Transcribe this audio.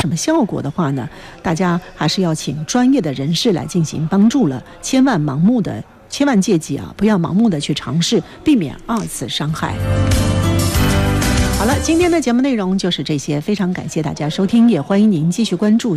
什么效果的话呢，大家还是要请专业的人士来进行帮助了，千万切记啊，不要盲目的去尝试，避免二次伤害。好了，今天的节目内容就是这些，非常感谢大家收听，也欢迎您继续关注